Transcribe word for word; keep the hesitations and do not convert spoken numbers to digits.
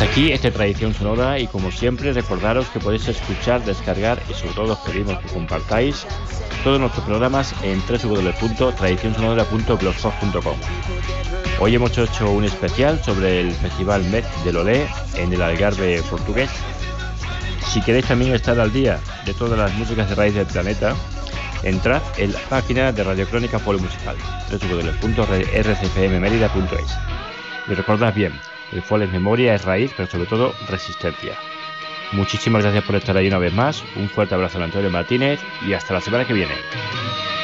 Hasta aquí esta tradición sonora y como siempre recordaros que podéis escuchar, descargar y sobre todo os pedimos que compartáis todos nuestros programas en doble u doble u doble u punto tradición sonora punto blogspot punto com. Hoy hemos hecho un especial sobre el Festival Met de Lolé en el Algarve portugués. Si queréis también estar al día de todas las músicas de raíz del planeta, entrad en la página de Radio Crónica Polimusical, doble u doble u doble u punto r c f m merida punto es. Y recordad bien, el folk es memoria, es raíz, pero sobre todo resistencia. Muchísimas gracias por estar ahí una vez más, un fuerte abrazo a Antonio Martínez y hasta la semana que viene.